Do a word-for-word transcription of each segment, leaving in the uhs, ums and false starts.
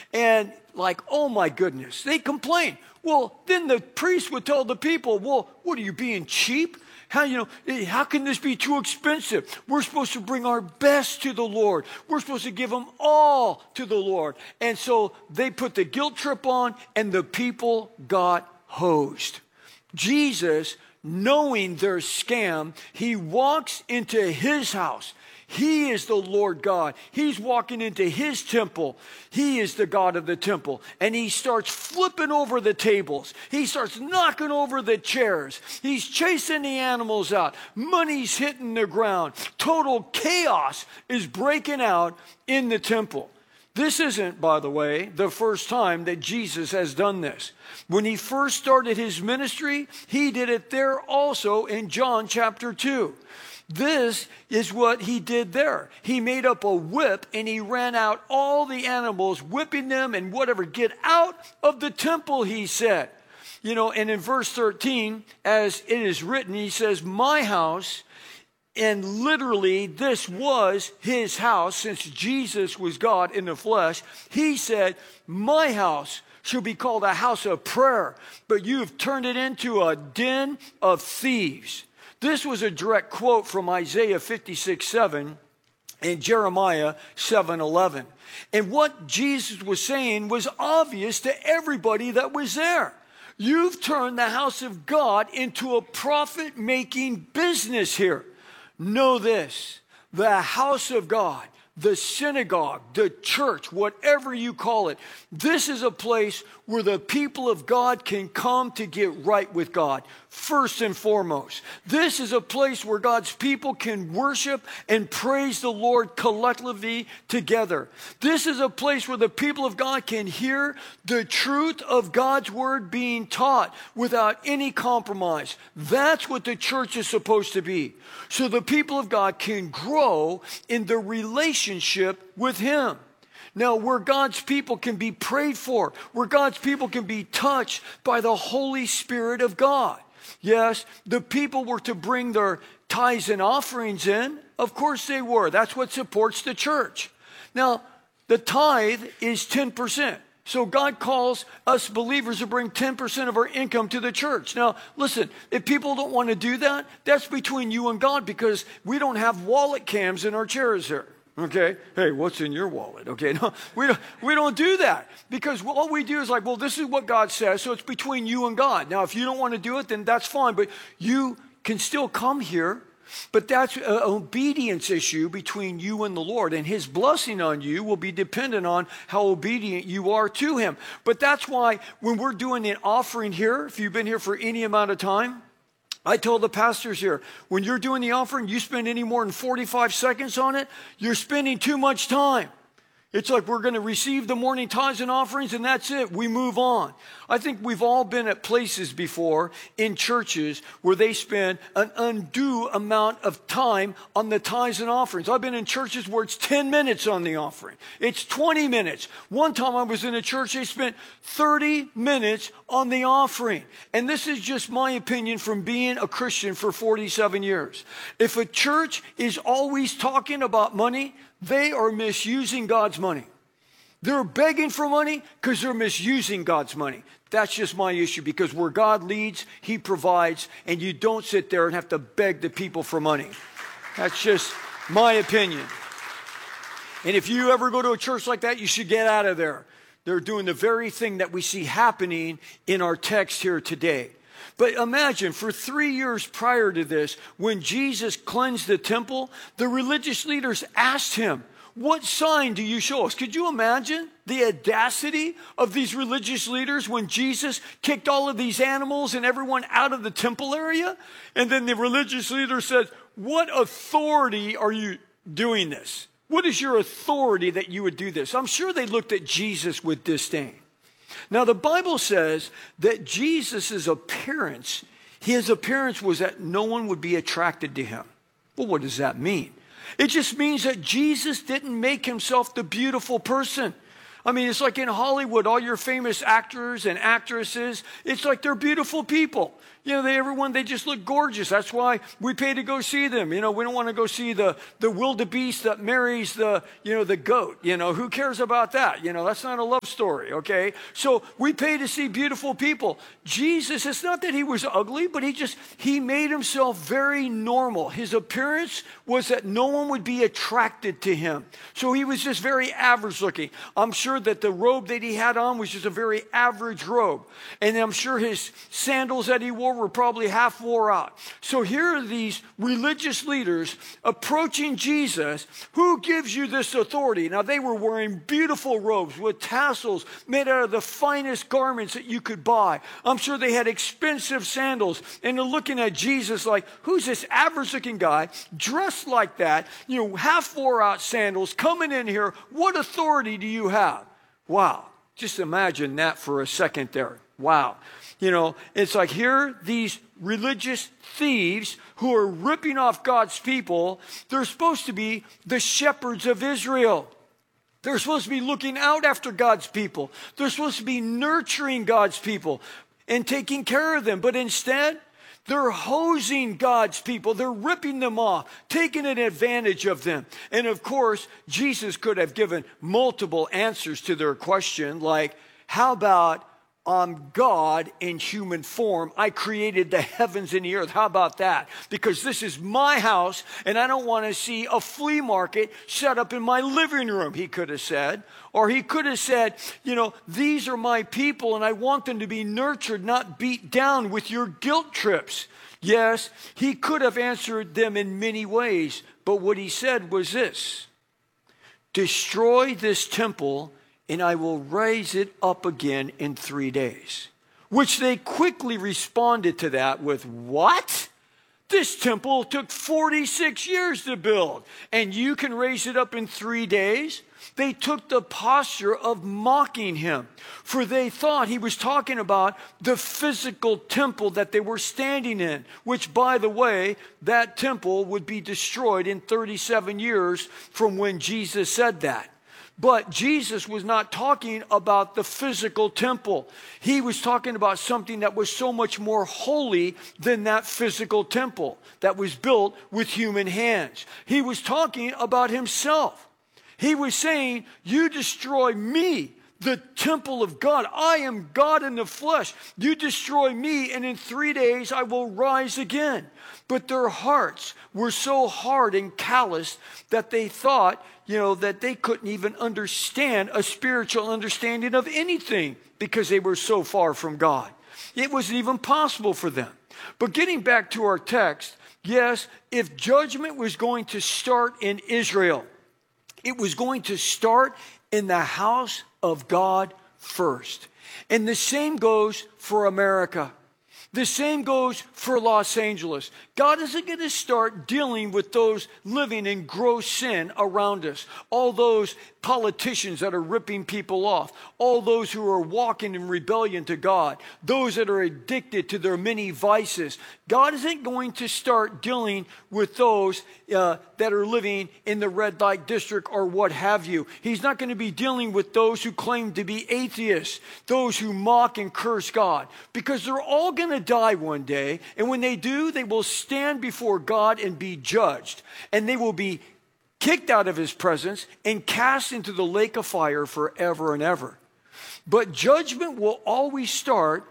And like, oh my goodness, they complain. Well, then the priest would tell the people, well, what are you being cheap? How, you know, how can this be too expensive? We're supposed to bring our best to the Lord. We're supposed to give them all to the Lord. And so they put the guilt trip on, and the people got hosed. Jesus, knowing their scam, he walks into his house. He is the Lord God. He's walking into his temple. He is the God of the temple. And he starts flipping over the tables. He starts knocking over the chairs. He's chasing the animals out. Money's hitting the ground. Total chaos is breaking out in the temple. This isn't, by the way, the first time that Jesus has done this. When he first started his ministry, he did it there also in John chapter two. This is what he did there. He made up a whip and he ran out all the animals, whipping them and whatever. Get out of the temple, he said. You know, and in verse thirteen, as it is written, he says, my house, and literally this was his house since Jesus was God in the flesh. He said, my house shall be called a house of prayer, but you've turned it into a den of thieves. This was a direct quote from Isaiah fifty-six seven and Jeremiah seven eleven. And what Jesus was saying was obvious to everybody that was there. You've turned the house of God into a profit-making business here. Know this, the house of God, the synagogue, the church, whatever you call it, this is a place where the people of God can come to get right with God, first and foremost. This is a place where God's people can worship and praise the Lord collectively together. This is a place where the people of God can hear the truth of God's word being taught without any compromise. That's what the church is supposed to be. So the people of God can grow in the relationship with him. Now, where God's people can be prayed for, where God's people can be touched by the Holy Spirit of God. Yes, the people were to bring their tithes and offerings in. Of course they were. That's what supports the church. Now, the tithe is ten percent. So God calls us believers to bring ten percent of our income to the church. Now, listen, if people don't want to do that, that's between you and God, because we don't have wallet cams in our chairs here. Okay, hey, what's in your wallet? Okay, no, we don't, we don't do that, because all we do is like, well, this is what God says, so it's between you and God. Now, if you don't want to do it, then that's fine, but you can still come here, but that's an obedience issue between you and the Lord, and his blessing on you will be dependent on how obedient you are to him. But that's why when we're doing an offering here, if you've been here for any amount of time, I told the pastors here, when you're doing the offering, you spend any more than forty-five seconds on it, you're spending too much time. It's like we're going to receive the morning tithes and offerings, and that's it. We move on. I think we've all been at places before in churches where they spend an undue amount of time on the tithes and offerings. I've been in churches where it's ten minutes on the offering. It's twenty minutes. One time I was in a church, they spent thirty minutes on the offering. And this is just my opinion from being a Christian for forty-seven years. If a church is always talking about money, they are misusing God's money. They're begging for money because they're misusing God's money. That's just my issue, because where God leads, he provides, and you don't sit there and have to beg the people for money. That's just my opinion. And if you ever go to a church like that, you should get out of there. They're doing the very thing that we see happening in our text here today. But imagine, for three years prior to this, when Jesus cleansed the temple, the religious leaders asked him, what sign do you show us? Could you imagine the audacity of these religious leaders when Jesus kicked all of these animals and everyone out of the temple area? And then the religious leader said, what authority are you doing this? What is your authority that you would do this? I'm sure they looked at Jesus with disdain. Now, the Bible says that Jesus' appearance, his appearance was that no one would be attracted to him. Well, what does that mean? It just means that Jesus didn't make himself the beautiful person. I mean, it's like in Hollywood, all your famous actors and actresses, it's like they're beautiful people. You know, they, everyone, they just look gorgeous. That's why we pay to go see them. You know, we don't want to go see the, the wildebeest that marries the, you know, the goat. You know, who cares about that? You know, that's not a love story, okay? So we pay to see beautiful people. Jesus, it's not that he was ugly, but he just, he made himself very normal. His appearance was that no one would be attracted to him. So he was just very average looking. I'm sure that the robe that he had on was just a very average robe. And I'm sure his sandals that he wore were probably half wore out. So here are these religious leaders approaching Jesus. Who gives you this authority? Now they were wearing beautiful robes with tassels made out of the finest garments that you could buy. I'm sure they had expensive sandals. And they're looking at Jesus like, who's this average looking guy dressed like that? You know, half wore out sandals coming in here. What authority do you have? Wow. Just imagine that for a second there. Wow. You know, it's like here, these religious thieves who are ripping off God's people, they're supposed to be the shepherds of Israel. They're supposed to be looking out after God's people. They're supposed to be nurturing God's people and taking care of them. But instead, they're hosing God's people. They're ripping them off, taking an advantage of them. And of course, Jesus could have given multiple answers to their question, like, how about I'm God in human form. I created the heavens and the earth. How about that? Because this is my house, and I don't want to see a flea market set up in my living room, he could have said. Or he could have said, you know, these are my people, and I want them to be nurtured, not beat down with your guilt trips. Yes, he could have answered them in many ways, but what he said was this: destroy this temple, and I will raise it up again in three days. Which they quickly responded to that with, what? This temple took forty-six years to build, and you can raise it up in three days? They took the posture of mocking him, for they thought he was talking about the physical temple that they were standing in, which, by the way, that temple would be destroyed in thirty-seven years from when Jesus said that. But Jesus was not talking about the physical temple. He was talking about something that was so much more holy than that physical temple that was built with human hands. He was talking about himself. He was saying, you destroy me, the temple of God. I am God in the flesh. You destroy me, and in three days I will rise again. But their hearts were so hard and calloused that they thought, you know, that they couldn't even understand a spiritual understanding of anything because they were so far from God. It wasn't even possible for them. But getting back to our text, yes, if judgment was going to start in Israel, it was going to start in the house of God first. And the same goes for America. The same goes for Los Angeles. God isn't going to start dealing with those living in gross sin around us. All those politicians that are ripping people off. All those who are walking in rebellion to God. Those that are addicted to their many vices. God isn't going to start dealing with those uh, that are living in the red light district or what have you. He's not going to be dealing with those who claim to be atheists. Those who mock and curse God. Because they're all going to die one day, and when they do, they will stand before God and be judged, and they will be kicked out of his presence and cast into the lake of fire forever and ever. But judgment will always start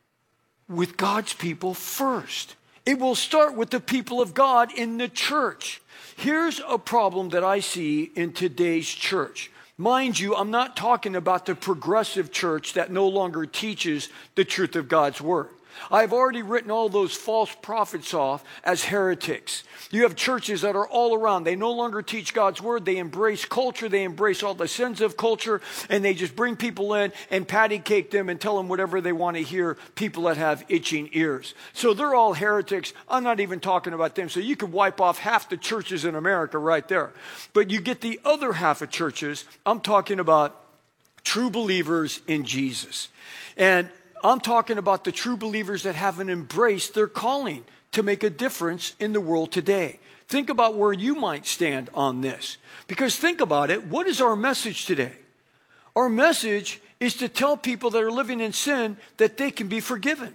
with God's people first. It will start with the people of God in the church. Here's a problem that I see in today's church. Mind you, I'm not talking about the progressive church that no longer teaches the truth of God's word. I've already written all those false prophets off as heretics. You have churches that are all around. They no longer teach God's word. They embrace culture. They embrace all the sins of culture. And they just bring people in and patty cake them and tell them whatever they want to hear, people that have itching ears. So they're all heretics. I'm not even talking about them. So you could wipe off half the churches in America right there. But you get the other half of churches. I'm talking about true believers in Jesus. And I'm talking about the true believers that haven't embraced their calling to make a difference in the world today. Think about where you might stand on this. Because think about it, what is our message today? Our message is to tell people that are living in sin that they can be forgiven.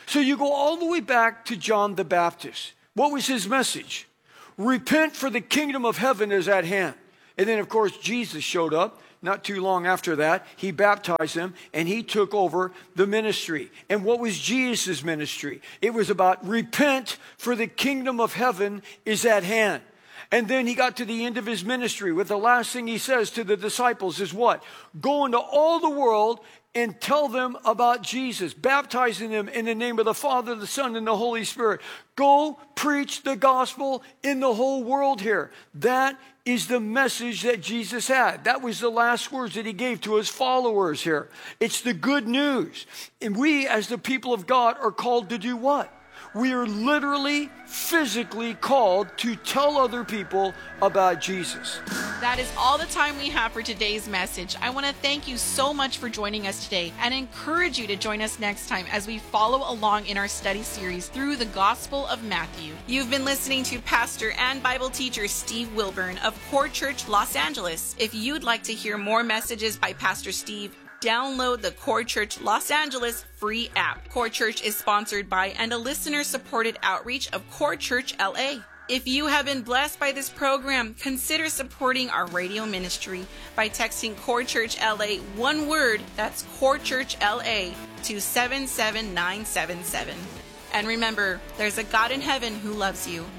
So you go all the way back to John the Baptist. What was his message? Repent, for the kingdom of heaven is at hand. And then, of course, Jesus showed up. Not too long after that, he baptized them, and he took over the ministry. And what was Jesus' ministry? It was about repent, for the kingdom of heaven is at hand. And then he got to the end of his ministry with the last thing he says to the disciples is what? Go into all the world and tell them about Jesus, baptizing them in the name of the Father, the Son, and the Holy Spirit. Go preach the gospel in the whole world here. That is the message that Jesus had. That was the last words that he gave to his followers here. It's the good news. And we, as the people of God, are called to do what? We are literally, physically called to tell other people about Jesus. That is all the time we have for today's message. I want to thank you so much for joining us today and encourage you to join us next time as we follow along in our study series through the Gospel of Matthew. You've been listening to Pastor and Bible teacher Steve Wilburn of Core Church Los Angeles. If you'd like to hear more messages by Pastor Steve, download the Core Church Los Angeles free app. Core Church is sponsored by and a listener-supported outreach of Core Church L A. If you have been blessed by this program, consider supporting our radio ministry by texting Core Church L A, one word, that's Core Church L A, to seven seven nine seven seven. And remember, there's a God in heaven who loves you.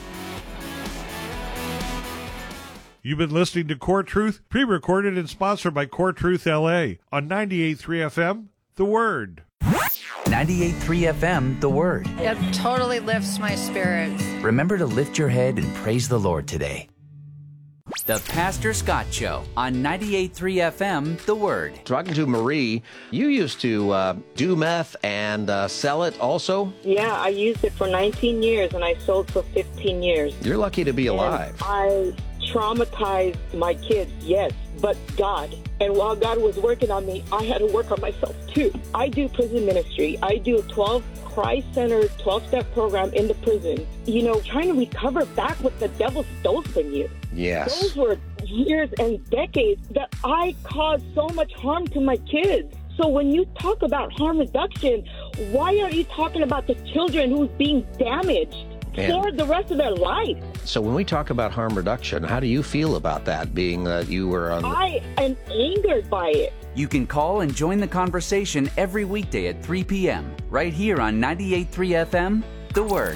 You've been listening to Core Truth, pre-recorded and sponsored by Core Truth L A on ninety-eight point three F M, The Word. ninety-eight point three F M, The Word. It totally lifts my spirits. Remember to lift your head and praise the Lord today. The Pastor Scott Show on ninety-eight point three F M, The Word. Talking to Marie, you used to uh, do meth and uh, sell it also? Yeah, I used it for nineteen years and I sold for fifteen years. You're lucky to be alive. And I traumatized my kids, yes, but God. And while God was working on me, I had to work on myself too. I do prison ministry. I do a twelve Christ-centered twelve-step program in the prison, you know, trying to recover back what the devil stole from you. Yes. Those were years and decades that I caused so much harm to my kids. So when you talk about harm reduction, why aren't you talking about the children who's being damaged and for the rest of their life? So when we talk about harm reduction, how do you feel about that, being that you were on... I am angered by it. You can call and join the conversation every weekday at three p.m. right here on ninety-eight point three F M, The Word.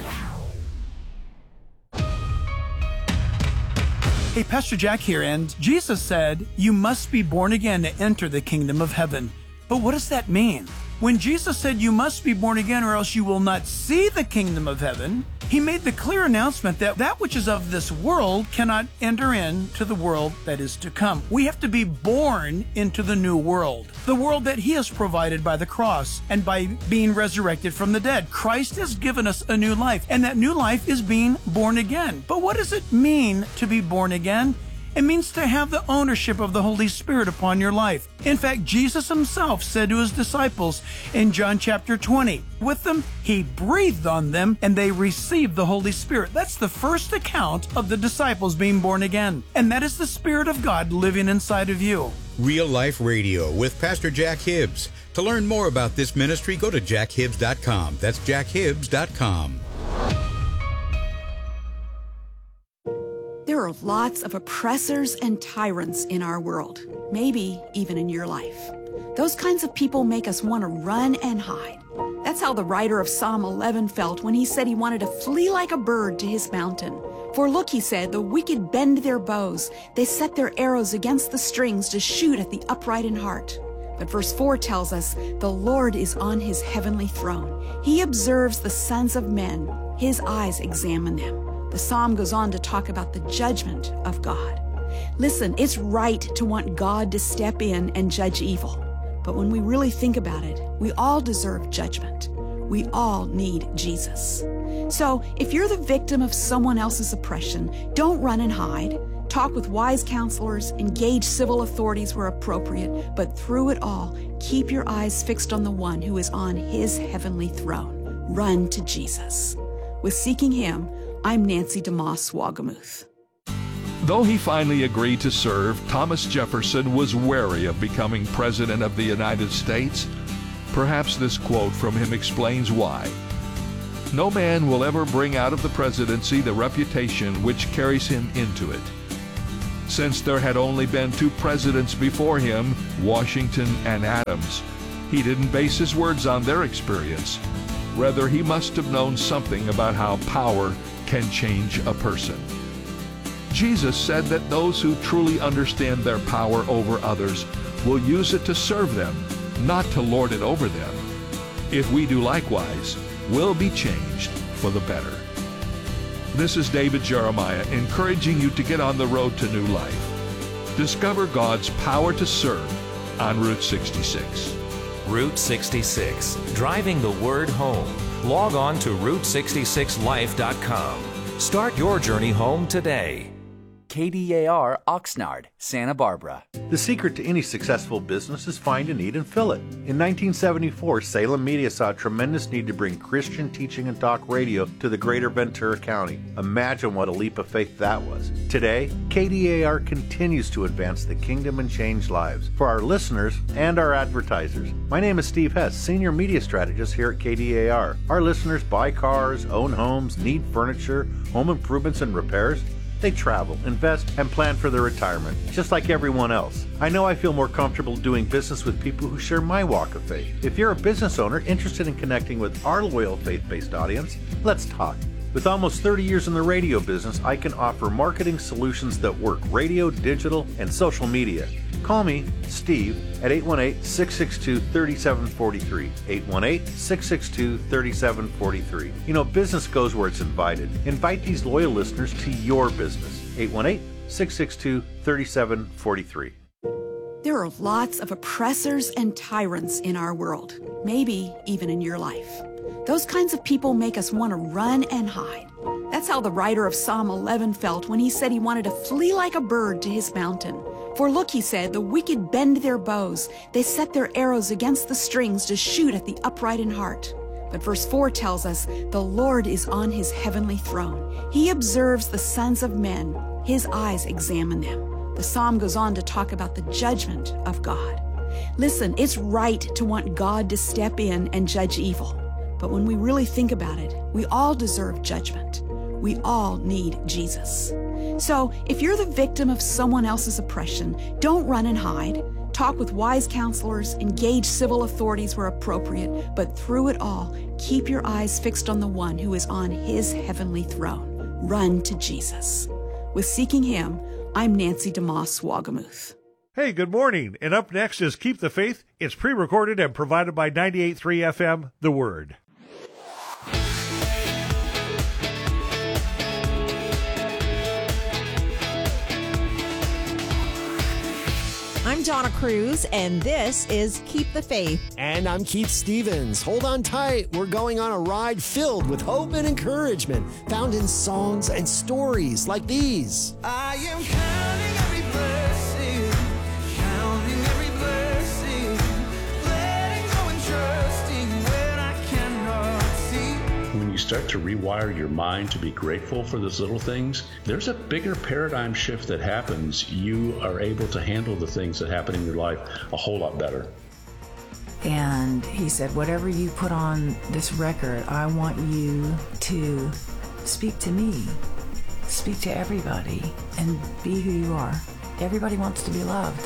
Hey, Pastor Jack here, and Jesus said, you must be born again to enter the kingdom of heaven. But what does that mean? When Jesus said you must be born again or else you will not see the kingdom of heaven, he made the clear announcement that that which is of this world cannot enter into the world that is to come. We have to be born into the new world, the world that he has provided by the cross and by being resurrected from the dead. Christ has given us a new life, and that new life is being born again. But what does it mean to be born again? It means to have the ownership of the Holy Spirit upon your life. In fact, Jesus himself said to his disciples in John chapter twenty, with them, he breathed on them and they received the Holy Spirit. That's the first account of the disciples being born again. And that is the Spirit of God living inside of you. Real Life Radio with Pastor Jack Hibbs. To learn more about this ministry, go to jack hibbs dot com. That's jack hibbs dot com. There are lots of oppressors and tyrants in our world, maybe even in your life. Those kinds of people make us want to run and hide. That's how the writer of Psalm eleven felt when he said he wanted to flee like a bird to his mountain. For look, he said, the wicked bend their bows. They set their arrows against the strings to shoot at the upright in heart. But verse four tells us, the Lord is on his heavenly throne. He observes the sons of men. His eyes examine them. The psalm goes on to talk about the judgment of God. Listen, it's right to want God to step in and judge evil. But when we really think about it, we all deserve judgment. We all need Jesus. So if you're the victim of someone else's oppression, don't run and hide. Talk with wise counselors, engage civil authorities where appropriate, but through it all, keep your eyes fixed on the one who is on his heavenly throne. Run to Jesus. With Seeking Him, I'm Nancy DeMoss Wagamuth. Though he finally agreed to serve, Thomas Jefferson was wary of becoming President of the United States. Perhaps this quote from him explains why. No man will ever bring out of the presidency the reputation which carries him into it. Since there had only been two presidents before him, Washington and Adams, he didn't base his words on their experience. Rather, he must have known something about how power can change a person. Jesus said that those who truly understand their power over others will use it to serve them, not to lord it over them. If we do likewise, we'll be changed for the better. This is David Jeremiah encouraging you to get on the road to new life. Discover God's power to serve on Route sixty-six. Route sixty-six, driving the word home. Log on to route sixty-six life dot com. Start your journey home today. K D A R Oxnard, Santa Barbara. The secret to any successful business is find a need and fill it. In nineteen seventy-four, Salem Media saw a tremendous need to bring Christian teaching and talk radio to the greater Ventura County. Imagine what a leap of faith that was. Today, K D A R continues to advance the kingdom and change lives for our listeners and our advertisers. My name is Steve Hess, Senior Media Strategist here at K D A R. Our listeners buy cars, own homes, need furniture, home improvements and repairs. They travel, invest, and plan for their retirement, just like everyone else. I know I feel more comfortable doing business with people who share my walk of faith. If you're a business owner interested in connecting with our loyal faith-based audience, let's talk. With almost thirty years in the radio business, I can offer marketing solutions that work radio, digital, and social media. Call me, Steve, at eight one eight, six six two, three seven four three, eight one eight, six six two, three seven four three. You know, business goes where it's invited. Invite these loyal listeners to your business. eight one eight, six six two, three seven four three. There are lots of oppressors and tyrants in our world, maybe even in your life. Those kinds of people make us want to run and hide. That's how the writer of Psalm eleven felt when he said he wanted to flee like a bird to his mountain. For look, he said, the wicked bend their bows. They set their arrows against the strings to shoot at the upright in heart. But verse four tells us, the Lord is on his heavenly throne. He observes the sons of men. His eyes examine them. The psalm goes on to talk about the judgment of God. Listen, it's right to want God to step in and judge evil. But when we really think about it, we all deserve judgment. We all need Jesus. So if you're the victim of someone else's oppression, don't run and hide. Talk with wise counselors, engage civil authorities where appropriate, but through it all, keep your eyes fixed on the one who is on his heavenly throne. Run to Jesus. With Seeking Him, I'm Nancy DeMoss Wagamuth. Hey, good morning. And up next is Keep the Faith. It's pre-recorded and provided by ninety-eight point three F M, The Word. I'm Donna Cruz, and this is Keep the Faith. And I'm Keith Stevens. Hold on tight. We're going on a ride filled with hope and encouragement, found in songs and stories like these. I am counting every blessing, counting every blessing, letting go and trusting when I cannot see. When you start to rewire your mind to be grateful for those little things, there's a bigger paradigm shift that happens. You are able to handle the things that happen in your life a whole lot better. And he said, whatever you put on this record, I want you to speak to me, speak to everybody, and be who you are. Everybody wants to be loved.